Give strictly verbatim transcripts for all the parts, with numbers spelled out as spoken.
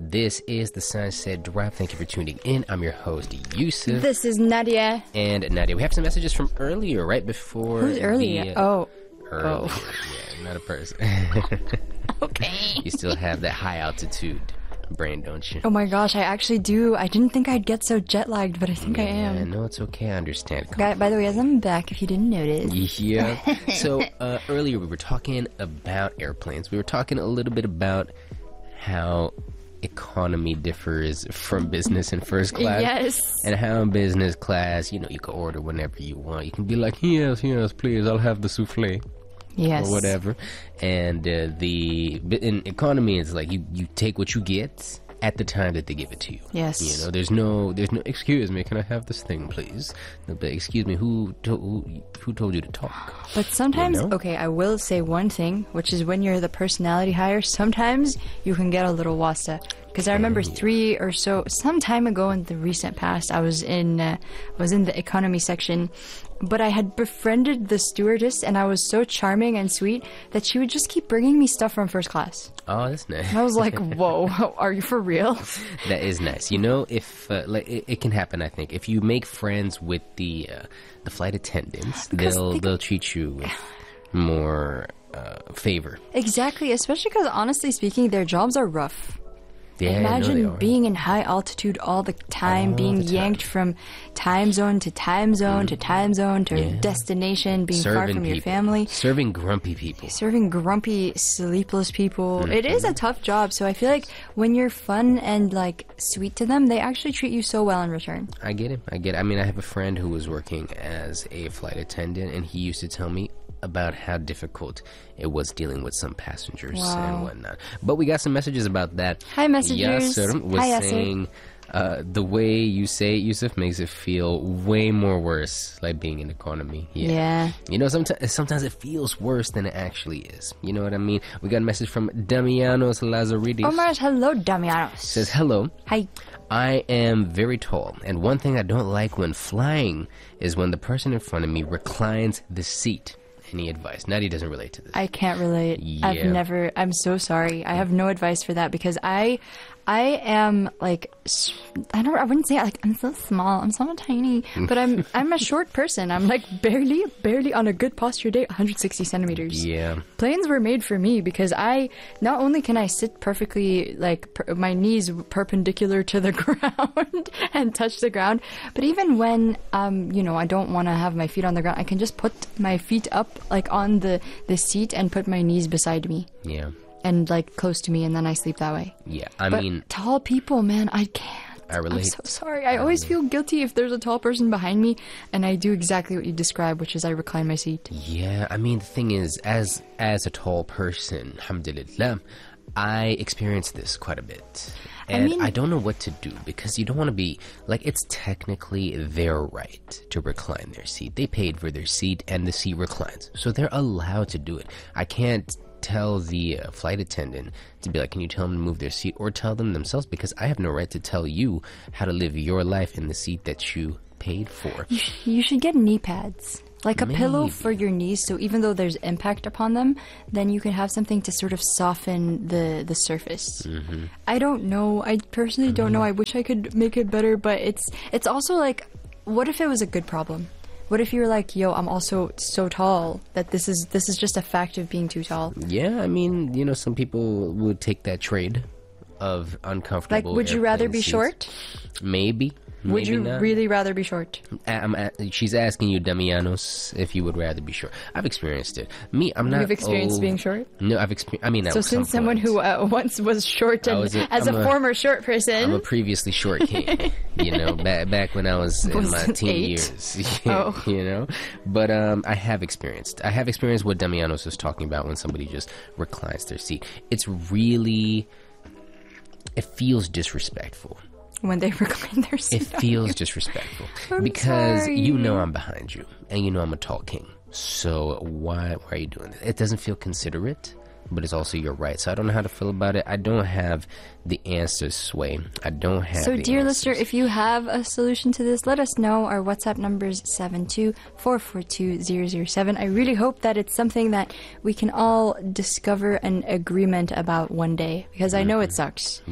This is the Sunset Drive. Thank you for tuning in. I'm your host, Yusuf. This is Nadia. And Nadia, we have some messages from earlier, right before. Who's earlier? The, uh, oh. Earlier. Oh. Yeah, not a person. Okay. You still have that high altitude brain, don't you? Oh my gosh, I actually do. I didn't think I'd get so jet lagged, but I think yeah, I am. No, it's okay. I understand. Guy, by the way, as I'm back, if you didn't notice. Yeah. So uh, earlier we were talking about airplanes. We were talking a little bit about how economy differs from business and first class. Yes. And how in business class, you know, you can order whenever you want. You can be like, yes, yes, please, I'll have the souffle. Yes. Or whatever. And uh, the in economy, it's like you, you take what you get at the time that they give it to you. Yes. You know, there's no, there's no, excuse me, can I have this thing, please? They'll be, excuse me, who, to, who, who told you to talk? But sometimes, You know? okay, I will say one thing, which is when you're the personality hire, sometimes you can get a little wasta. Because I remember three or so, some time ago in the recent past, I was in, uh, was in the economy section, but I had befriended the stewardess, and I was so charming and sweet that she would just keep bringing me stuff from first class. Oh, that's nice. And I was like, whoa, are you for real? That is nice. You know, if uh, like it, it can happen, I think if you make friends with the uh, the flight attendants, they'll they- they'll treat you with more uh, favor. Exactly, especially because honestly speaking, their jobs are rough. Yeah, no, Imagine they are. being in high altitude all the time, All being the time. yanked from time zone to time zone to time zone to Yeah. destination, being far Serving from your people. family, serving grumpy people. serving grumpy, sleepless people. Mm-hmm. It is a tough job, so I feel like when you're fun and like sweet to them, they actually treat you so well in return. I get it. I get it. I mean, I have a friend who was working as a flight attendant, and he used to tell me about how difficult it was dealing with some passengers Wow. and whatnot. But we got some messages about that. Hi, messengers. Yasser was Hi, Yasser. saying uh, the way you say it, Yusuf, makes it feel way more worse, like being in economy. Yeah. Yeah. You know, sometimes sometimes it feels worse than it actually is. You know what I mean? We got a message from Damianos Lazaridis. Oh my gosh, hello, Damianos. Says, hello. Hi. I am very tall, and one thing I don't like when flying is when the person in front of me reclines the seat. Any advice? Nadia doesn't relate to this. I can't relate. I've Yeah. never. I'm so sorry. I have no advice for that because I, I am like, s- I don't. I wouldn't say like I'm so small. I'm so tiny. But I'm. I'm a short person. I'm like barely, barely on a good posture day, one hundred sixty centimeters. Yeah. Planes were made for me because I not only can I sit perfectly, like per, my knees perpendicular to the ground and touch the ground, but even when um you know I don't want to have my feet on the ground, I can just put my feet up like on the the seat and put my knees beside me Yeah. and like close to me, and then I sleep that way. Yeah. I But mean, tall people, man, I can't. I relate. I'm so sorry. I always feel guilty if there's a tall person behind me, and I do exactly what you described, which is I recline my seat. yeah. I mean, the thing is, as as a tall person, alhamdulillah, I experience this quite a bit. I And I, mean- don't know what to do because you don't want to be like, it's technically their right to recline their seat. They paid for their seat and the seat reclines. So they're allowed to do it. I can't tell the uh, flight attendant to be like, can you tell them to move their seat, or tell them themselves, because I have no right to tell you how to live your life in the seat that you paid for. You, sh- you should get knee pads. Like a pillow Maybe. for your knees, so even though there's impact upon them, then you can have something to sort of soften the, the surface. Mm-hmm. I don't know. I personally don't know. I wish I could make it better, but it's it's also like, what if it was a good problem? What if you were like, yo, I'm also so tall that this is this is just a fact of being too tall? Yeah, I mean, you know, some people would take that trade of Like, uncomfortable. would you rather airplane be seats. short? Maybe. Would maybe you not. really rather be short? I'm a- she's asking you, Damianos, if you would rather be short. I've experienced it. Me, I'm not. You've experienced old- being short? No, I've experienced. I mean, at So some since someone point. who uh, once was short I and was a- as I'm a, a- former short person, I'm a previously short king, you know, back back when I was in Was my it teen eight? years, Oh. you know. But um, I have experienced. I have experienced what Damianos was talking about when somebody just reclines their seat. It's really, it feels disrespectful. when they recline their seat. It feels disrespectful I'm because sorry. you know I'm behind you and you know I'm a tall king. So why why are you doing that? It doesn't feel considerate, but it's also your right. So I don't know how to feel about it. I don't have the answers, Sway. I don't have So, the dear answers. listener, if you have a solution to this, let us know. Our WhatsApp number is seven two four four two zero zero seven. I really hope that it's something that we can all discover an agreement about one day, because I know it sucks. Yeah.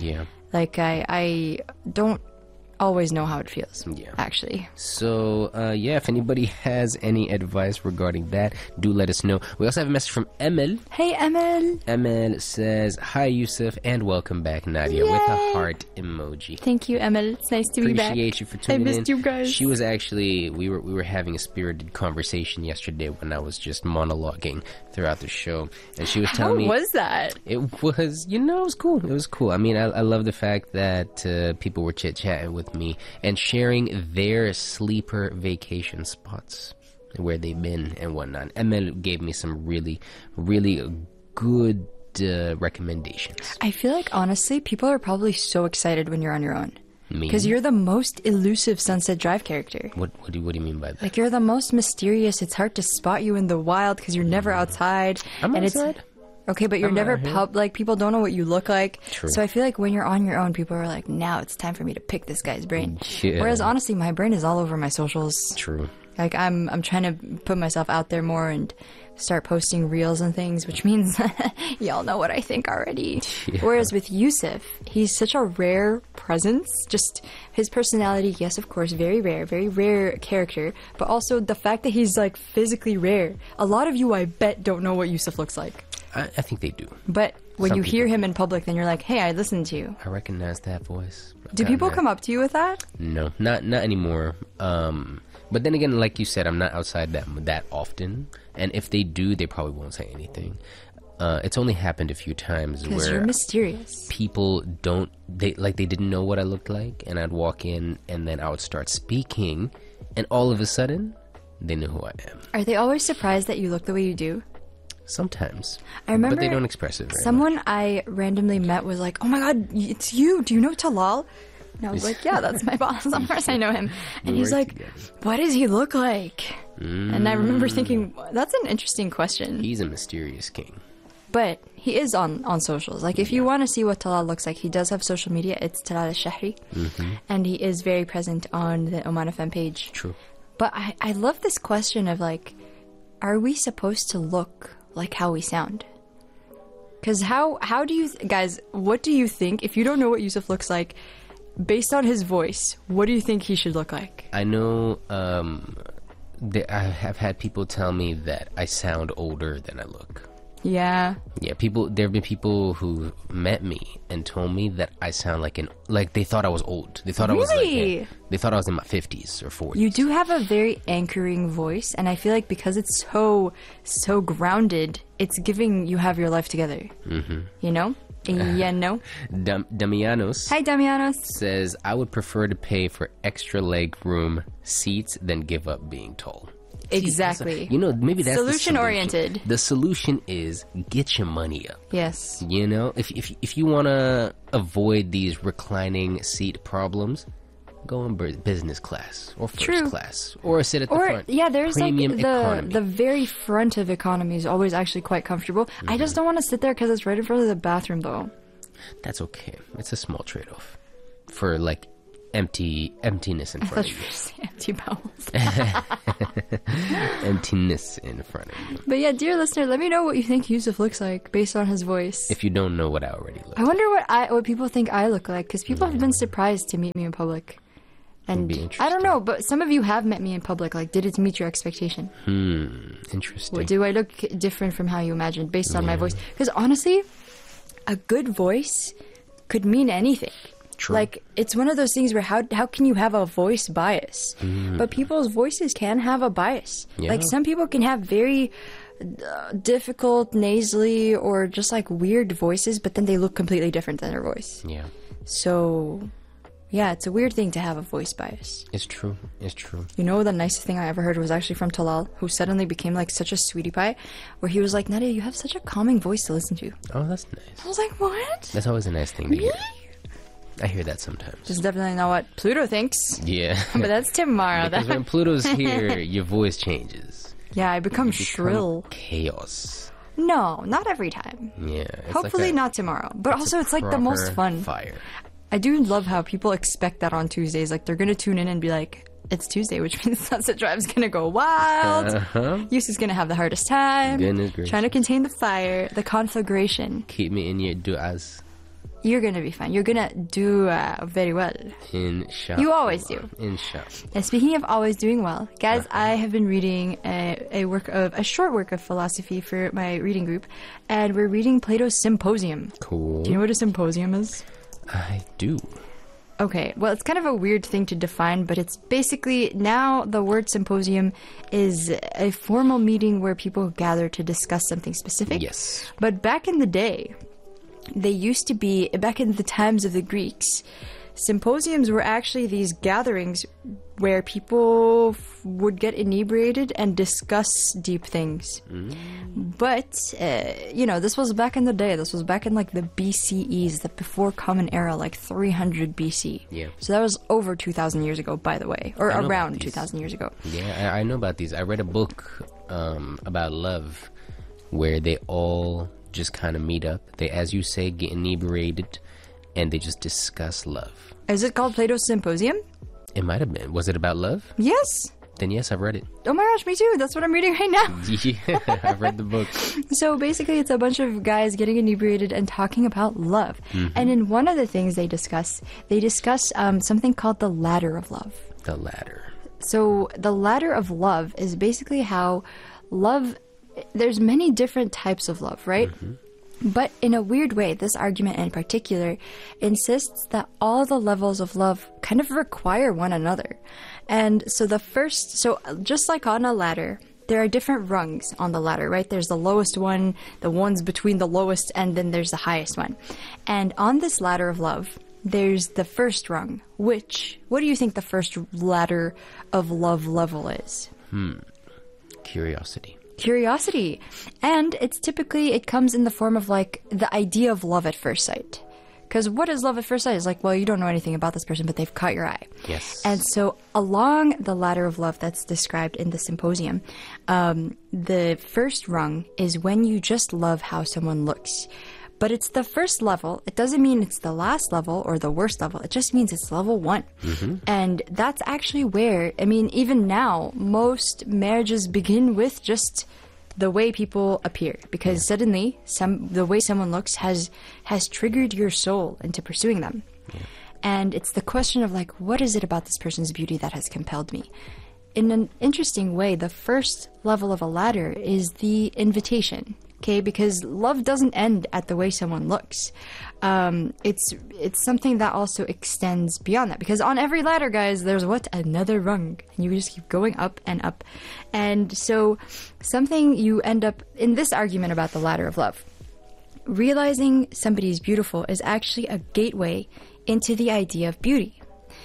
Like I I don't always know how it feels. Yeah. Actually. So, uh, yeah, if anybody has any advice regarding that, do let us know. We also have a message from Emil. Hey, Emil. Emil says, hi, Yusuf, and welcome back, Nadia, Yay. with a heart emoji. Thank you, Emil. It's nice to be back. Appreciate you for tuning I in. missed you guys. She was actually, we were we were having a spirited conversation yesterday when I was just monologuing throughout the show. And she was How telling me... was that? It was, you know, it was cool. It was cool. I mean, I, I love the fact that uh, people were chit-chatting with me and sharing their sleeper vacation spots, where they've been and whatnot. Emil gave me some really, really good uh, recommendations. I feel like, honestly, people are probably so excited when you're on your own. Me? Because you're the most elusive Sunset Drive character. What, what, do, what do you mean by that? Like, you're the most mysterious. It's hard to spot you in the wild because you're never outside. I'm and outside. It's, okay, but you're I'm never out here. pub. Like, people don't know what you look like. True. So I feel like when you're on your own, people are like, now it's time for me to pick this guy's brain. Yeah. Whereas, honestly, my brain is all over my socials. True. Like, I'm I'm trying to put myself out there more and start posting reels and things, which means y'all know what I think already. Yeah. Whereas with Yusuf, he's such a rare presence. Just his personality, yes, of course, very rare, very rare character, but also the fact that he's, like, physically rare. A lot of you, I bet, don't know what Yusuf looks like. I, I think they do. But when Some you hear people him in public, then you're like, hey, I listened to you. I recognize that voice. Do Got people that. come up to you with that? No, not not anymore. Um, but then again, like you said, I'm not outside that that often, and if they do, they probably won't say anything. Uh, it's only happened a few times Because where you're mysterious. people don't they like they didn't know what I looked like, and I'd walk in, and then I would start speaking, and all of a sudden, they knew who I am. Are they always surprised that you look the way you do? Sometimes, I remember but they don't express it very much. someone I randomly met was like, "Oh my god, y- it's you! Do you know Talal?" And I was like, "Yeah, that's my boss. Of course I know him." And We he's work like, together. "What does he look like?" And I remember thinking, "That's an interesting question." He's a mysterious king. But he is on on socials. Like, if you want to see what Talal looks like, he does have social media. It's Talal al-Shahri, and he is very present on the Oman F M page. True. But I I love this question of, like, are we supposed to look like how we sound? Because how how do you th- guys? What do you think, if you don't know what Yusuf looks like, based on his voice, what do you think he should look like? I know. Um, that I have had people tell me that I sound older than I look. Yeah. Yeah, people. There have been people who met me and told me that I sound like an like they thought I was old. They thought I was like Really? in- they thought I was in my fifties or forties. You do have a very anchoring voice, and I feel like because it's so so grounded, it's giving you have your life together. Mm-hmm. You know? Yeah, no. Dam- Damianos Hi, Damianos. says I would prefer to pay for extra leg room seats than give up being tall. Exactly. You know, maybe that's Solution the solution. oriented. The solution is get your money up. Yes. You know, if if if you want to avoid these reclining seat problems, go in bur- business class or first True. class or sit at the Or front. yeah, there's Premium like the economy. the very front of economy is always actually quite comfortable. I just don't want to sit there because it's right in front of the bathroom, though. That's okay. It's a small trade-off for like empty emptiness in I front thought of you you. were saying empty bowels. Emptiness in front of you. But yeah, dear listener, let me know what you think Yusuf looks like based on his voice. If you don't know what I already look, I wonder what I what people think I look like, because people have been surprised to meet me in public. And be I don't interesting. know, but some of you have met me in public. Like, did it meet your expectation? hmm, interesting. What, do I look different from how you imagined based on my voice? Because honestly, a good voice could mean anything. True. Like, it's one of those things where how how can you have a voice bias? But people's voices can have a bias. Yeah. Like, some people can have very uh, difficult, nasally, or just like weird voices, but then they look completely different than their voice. Yeah, So, yeah, it's a weird thing to have a voice bias. it's true. It's true. You know, the nicest thing I ever heard was actually from Talal, who suddenly became like such a sweetie pie, where he was like, Nadia, you have such a calming voice to listen to. Oh, that's nice. I was like, what? That's always a nice thing to hear. I hear that sometimes. This is definitely not what Pluto thinks, Yeah. but that's tomorrow. Because That- when Pluto's here, your voice changes. yeah, I become You become shrill. Chaos. No, not every time. Yeah. it's Hopefully like a- not tomorrow. But it's also, a it's like the most proper fun. Fire. I do love how people expect that on Tuesdays. Like, they're going to tune in and be like, it's Tuesday, which means Sunset Drive's going to go wild. Uh-huh. Yusuf's going to have the hardest time. Goodness gracious. Trying to contain the fire, the conflagration. Keep me in your du'as. You're gonna be fine. You're gonna do uh, very well. Inshallah. You always do. Inshallah. And speaking of always doing well, guys, uh-huh. I have been reading a, a work of a short work of philosophy for my reading group, and we're reading Plato's Symposium. Cool. Do you know what a symposium is? I do. Okay, well, it's kind of a weird thing to define, but it's basically now the word symposium is a formal meeting where people gather to discuss something specific. Yes. But back in the day, they used to be, back in the times of the Greeks, symposiums were actually these gatherings where people f- would get inebriated and discuss deep things. Mm. But, uh, you know, this was back in the day. This was back in, like, the B C Es, the before Common Era, like three hundred B C. Yeah. So that was over two thousand years ago, by the way. Or around two thousand years ago. Yeah, I, I know about these. I read a book um, about love where they all just kind of meet up. They, as you say, get inebriated, and they just discuss love. Is it called Plato's Symposium? It might have been. Was it about love? Yes. Then yes, I've read it. Oh my gosh, me too. That's what I'm reading right now. Yeah, I've read the book. So basically, it's a bunch of guys getting inebriated and talking about love. Mm-hmm. And in one of the things they discuss, they discuss um, something called the ladder of love. The ladder. So the ladder of love is basically how love... There's many different types of love, right? Mm-hmm. But in a weird way, this argument in particular insists that all the levels of love kind of require one another. And so the first, so just like on a ladder, there are different rungs on the ladder, right? There's the lowest one, the ones between the lowest, and then there's the highest one. And on this ladder of love, there's the first rung, which, what do you think the first ladder of love level is? Hmm. Curiosity. Curiosity. And it's typically, it comes in the form of like the idea of love at first sight. Because what is love at first sight? It's like, well, you don't know anything about this person, but they've caught your eye. Yes. And so along the ladder of love that's described in the symposium, um, the first rung is when you just love how someone looks. But it's the first level. It doesn't mean it's the last level or the worst level. It just means it's level one. Mm-hmm. And that's actually where, I mean, even now, most marriages begin with just the way people appear. Because yeah. suddenly, some the way someone looks has has triggered your soul into pursuing them. Yeah. And it's the question of, like, what is it about this person's beauty that has compelled me? In an interesting way, the first level of a ladder is the invitation. Okay, because love doesn't end at the way someone looks. Um, it's it's something that also extends beyond that. Because on every ladder, guys, there's what? Another rung. And you just keep going up and up. And so something you end up, in this argument about the ladder of love, realizing somebody's beautiful is actually a gateway into the idea of beauty.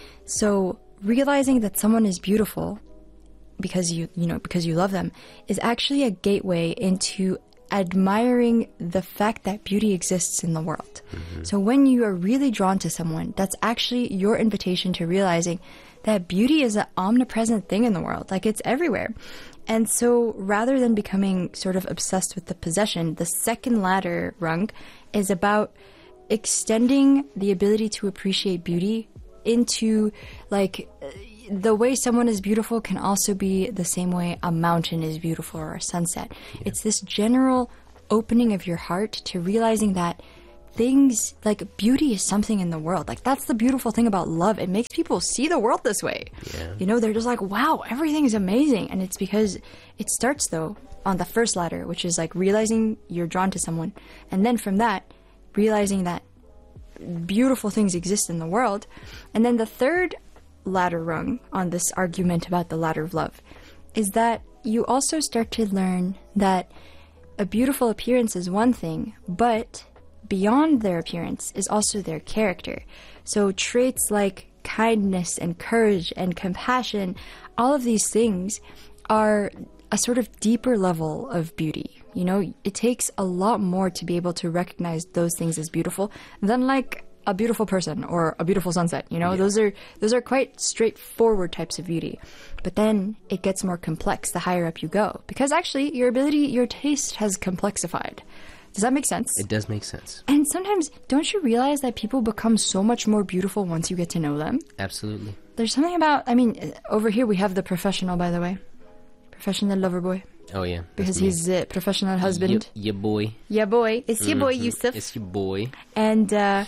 So realizing that someone is beautiful because you, you know, because you love them is actually a gateway into admiring the fact that beauty exists in the world. Mm-hmm. So when you are really drawn to someone, that's actually your invitation to realizing that beauty is an omnipresent thing in the world. Like, it's everywhere. And so rather than becoming sort of obsessed with the possession, the second ladder rung is about extending the ability to appreciate beauty into, like, the way someone is beautiful can also be the same way a mountain is beautiful or a sunset. Yeah. It's this general opening of your heart to realizing that things, like, beauty is something in the world. Like, that's the beautiful thing about love. It makes people see the world this way. Yeah. You know, they're just like, wow, everything is amazing. And it's because it starts, though, on the first ladder, which is like realizing you're drawn to someone. And then from that, realizing that beautiful things exist in the world. And then the third ladder rung on this argument about the ladder of love is that you also start to learn that a beautiful appearance is one thing, but beyond their appearance is also their character. So traits like kindness and courage and compassion, all of these things are a sort of deeper level of beauty. You know, it takes a lot more to be able to recognize those things as beautiful than, like, a beautiful person or a beautiful sunset. You know, yeah. those are those are quite straightforward types of beauty. But then it gets more complex the higher up you go, because actually your ability, your taste has complexified. Does that make sense? It does make sense. And sometimes, don't you realize that people become so much more beautiful once you get to know them? Absolutely. There's something about, I mean, over here we have the professional, by the way. Professional lover boy. Oh, yeah. Because he's a professional husband. Yeah, boy. Yeah, boy. It's your boy, mm-hmm. Yusuf. It's your boy. And, uh,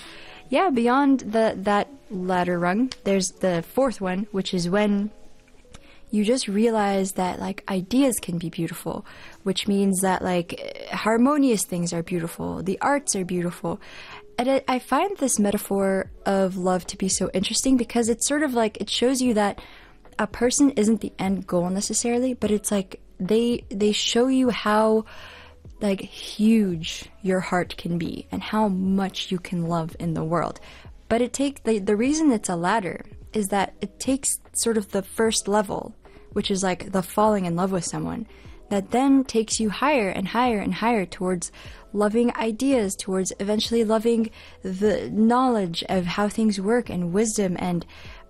yeah, beyond the that ladder rung, there's the fourth one, which is when you just realize that like ideas can be beautiful, which means that like harmonious things are beautiful, the arts are beautiful. And it, I find this metaphor of love to be so interesting because it's sort of like it shows you that a person isn't the end goal necessarily, but it's like they they show you how like huge your heart can be and how much you can love in the world. But it takes the the reason it's a ladder is that it takes sort of the first level, which is like the falling in love with someone, that then takes you higher and higher and higher towards loving ideas, towards eventually loving the knowledge of how things work and wisdom, and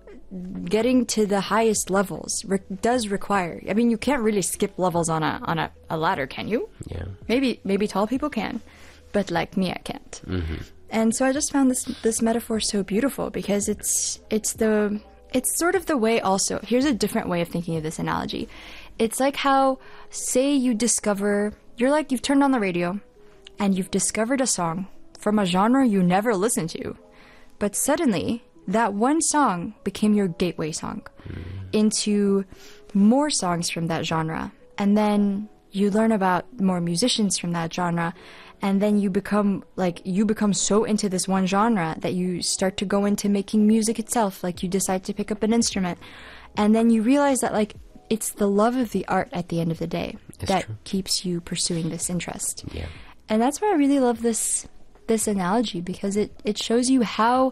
getting to the highest levels re- does require. I mean, you can't really skip levels on a on a, a ladder, can you? Yeah. Maybe maybe tall people can, but like me, I can't. Mm-hmm. And so I just found this this metaphor so beautiful because it's it's the it's sort of the way also. Here's a different way of thinking of this analogy. It's like how, say you discover, you're like, you've turned on the radio and you've discovered a song from a genre you never listened to, but suddenly that one song became your gateway song mm. into more songs from that genre. And then you learn about more musicians from that genre. And then you become like, you become so into this one genre that you start to go into making music itself. Like you decide to pick up an instrument. And then you realize that like, it's the love of the art at the end of the day it's that true. keeps you pursuing this interest. Yeah. And that's why I really love this this analogy, because it, it shows you how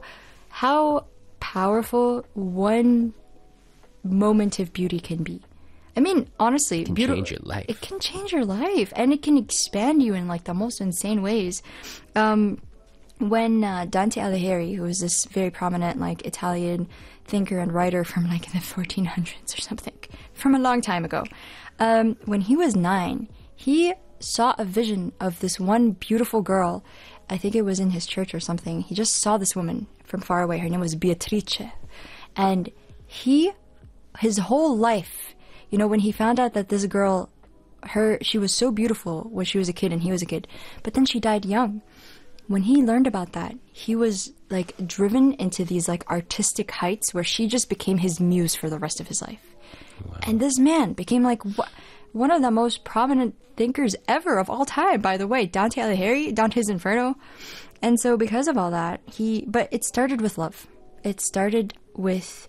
how powerful one moment of beauty can be. I mean, honestly, it can beautiful, change your life. It can change your life, and it can expand you in like the most insane ways. Um, when uh, Dante Alighieri, who was this very prominent like Italian thinker and writer from like in the fourteen hundreds or something, from a long time ago, um, when he was nine, he saw a vision of this one beautiful girl. I think it was in his church or something. He just saw this woman from far away. Her name was Beatrice. And he, his whole life, you know, when he found out that this girl, her, she was so beautiful when she was a kid and he was a kid, but then she died young. When he learned about that, he was like driven into these like artistic heights where she just became his muse for the rest of his life. Wow. And this man became like wh- one of the most prominent thinkers ever of all time, by the way, Dante Alighieri, Dante's Inferno. And so because of all that, he, but it started with love. It started with,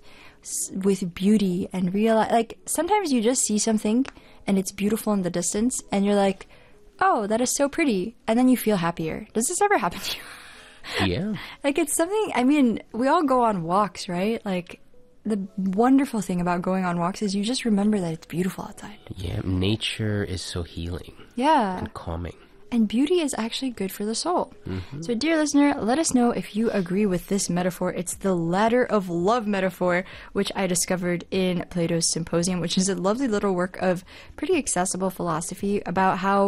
with beauty and real, like sometimes you just see something and it's beautiful in the distance and you're like, oh, that is so pretty. And then you feel happier. Does this ever happen to you? Yeah. Like it's something, I mean, we all go on walks, right? Like the wonderful thing about going on walks is you just remember that it's beautiful outside. Yeah, nature is so healing. Yeah. And calming. And beauty is actually good for the soul. Mm-hmm. So, dear listener, let us know if you agree with this metaphor. It's the ladder of love metaphor, which I discovered in Plato's Symposium, which is a lovely little work of pretty accessible philosophy about how,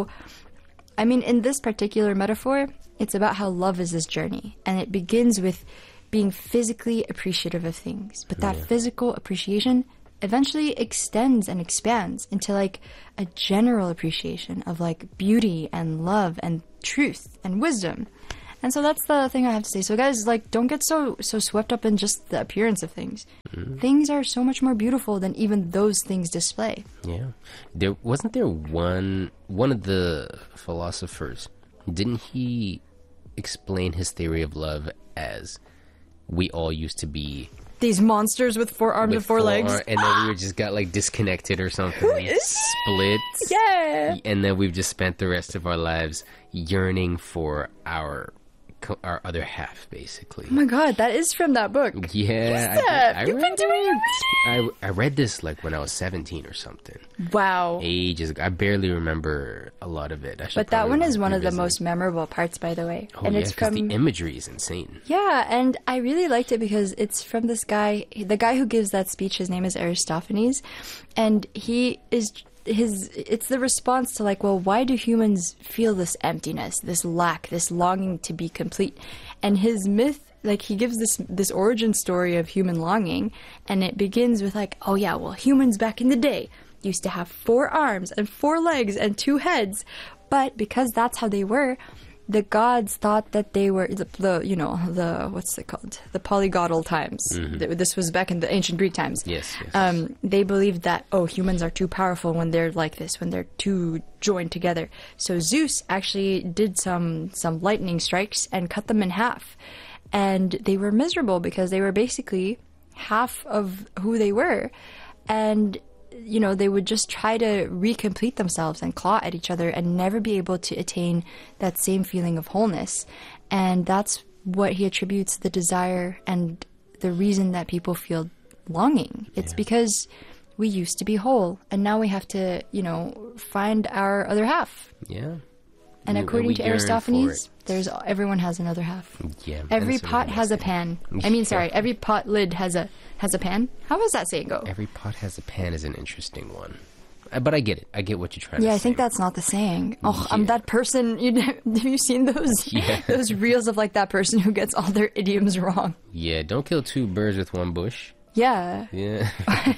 I mean, in this particular metaphor, it's about how love is this journey. And it begins with being physically appreciative of things. But that yeah. physical appreciation eventually extends and expands into like a general appreciation of like beauty and love and truth and wisdom. And so that's the thing I have to say. So guys, like, don't get so so swept up in just the appearance of things. Mm. Things are so much more beautiful than even those things display. Yeah. There wasn't there one one of the philosophers, didn't he explain his theory of love as we all used to be these monsters with four arms with and four, four legs. Ar- and then we were just got like disconnected or something. Who is split. Yeah. And then we've just spent the rest of our lives yearning for our our other half, basically. Oh my god, that is from that book. Yeah. What's that? I, I You've read been doing it. I, I read this like when I was seventeen or something. Wow. Ages ago. I barely remember a lot of it. I should but that one probably is one of the revisit most memorable parts, by the way. Oh, and yeah, it's 'cause from the imagery is insane. Yeah, and I really liked it because it's from this guy, the guy who gives that speech. His name is Aristophanes, and he is his. It's the response to like, well, why do humans feel this emptiness, this lack, this longing to be complete? And his myth, like he gives this this origin story of human longing, and it begins with like, oh yeah, well, humans back in the day used to have four arms and four legs and two heads, but because that's how they were, the gods thought that they were the, the you know the what's it called the polyglottal times. Mm-hmm. Th- This was back in the ancient Greek times. Yes, yes. Um, they believed that oh humans are too powerful when they're like this, when they're too joined together. So Zeus actually did some some lightning strikes and cut them in half, and they were miserable because they were basically half of who they were, and you know, they would just try to recomplete themselves and claw at each other and never be able to attain that same feeling of wholeness. And that's what he attributes the desire and the reason that people feel longing. It's Yeah. because we used to be whole and now we have to, you know, find our other half. Yeah. And We- according we to yearn Aristophanes, for it. there's everyone has another half. Yeah. and Every it's a pot really has a nice pan. thing. I mean, sorry, Yeah. every pot lid has a has a pan. How does that saying go? Every pot has a pan is an interesting one. Uh, But I get it. I get what you're trying Yeah, to I say. think that's not the saying. Oh, I'm Yeah. that person. You know, have you seen those Yeah. those reels of like that person who gets all their idioms wrong? Yeah, don't kill two birds with one bush. Yeah, Yeah.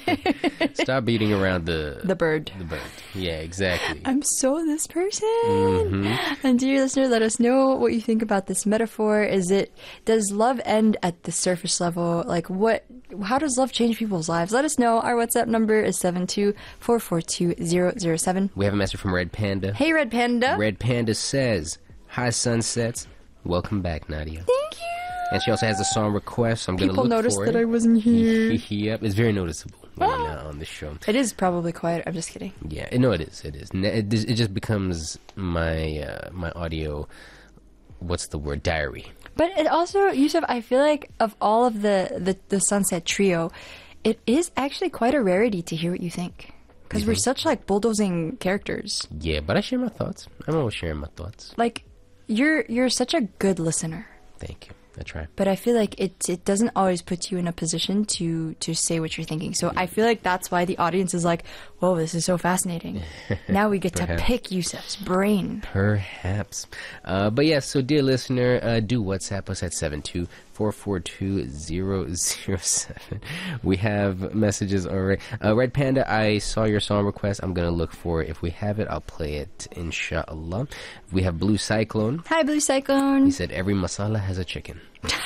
Stop beating around the the bird. the bird. Yeah, exactly. I'm so this person. Mm-hmm. And dear listener, let us know what you think about this metaphor. Is it does love end at the surface level? Like what? How does love change people's lives? Let us know. Our WhatsApp number is seven two four four two zero zero seven. We have a message from Red Panda. Hey, Red Panda. Red Panda says, "Hi, sunsets. Welcome back, Nadia." Thank you. And she also has a song request. So I'm going to People look noticed for that it. I wasn't here. Yep, it's very noticeable when you're not on the show. It is probably quiet. I'm just kidding. Yeah, no, it is. It is. Ne- It, it just becomes my uh, my audio. What's the word? Diary. But it also, Yusuf, I feel like of all of the, the, the Sunset Trio, it is actually quite a rarity to hear what you think. Because we're such like bulldozing characters. Yeah, but I share my thoughts. I'm always sharing my thoughts. Like, you're you're such a good listener. Thank you. I try. But I feel like it it doesn't always put you in a position to to say what you're thinking. So I feel like that's why the audience is like, whoa, this is so fascinating. Now we get to Perhaps. pick Yusuf's brain. Perhaps. Uh, but yes, so dear listener, uh, do WhatsApp us at seven two four four two zero zero seven. We have messages already. Uh, Red Panda, I saw your song request. I'm going to look for it. If we have it, I'll play it, inshallah. We have Blue Cyclone. Hi, Blue Cyclone. He said, every masala has a chicken.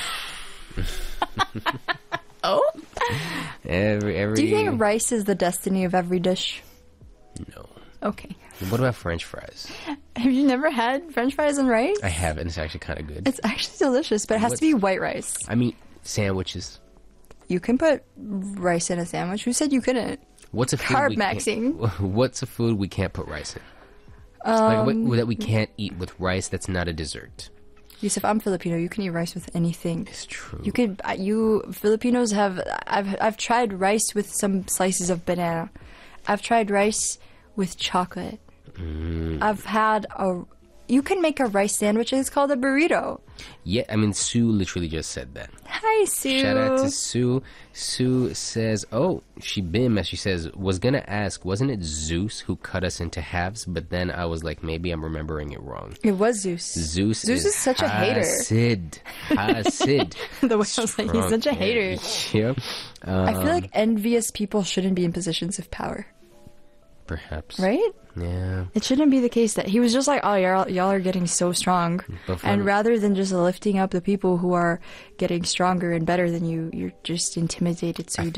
Oh? Every, every... Do you think rice is the destiny of every dish? No. Okay. What about French fries? Have you never had French fries and rice? I haven't. It's actually kind of good. It's actually delicious, but it has What's- to be white rice. I mean, sandwiches. You can put rice in a sandwich. Who said you couldn't? What's a food Carb we can't- maxing. What's a food we can't put rice in? Um, like what, that we can't eat with rice. That's not a dessert. Yusuf, I'm Filipino. You can eat rice with anything. It's true. You could. uh, You Filipinos have. I've I've tried rice with some slices of banana. I've tried rice with chocolate. Mm. I've had a. You can make a rice sandwich. It's called a burrito. Yeah, I mean, Sue literally just said that. Hi, Sue. Shout out to Sue. Sue says, oh, she been mess. She says, was going to ask, wasn't it Zeus who cut us into halves? But then I was like, maybe I'm remembering it wrong. It was Zeus. Zeus, Zeus is such a hater. Hasid. Hasid. The way I was like, he's such a hater. Yeah. I feel Um, like envious people shouldn't be in positions of power, Perhaps. right? Yeah. It shouldn't be the case that he was just like, oh, y'all, y'all are getting so strong. But for- And rather than just lifting up the people who are getting stronger and better than you, you're just intimidated, so you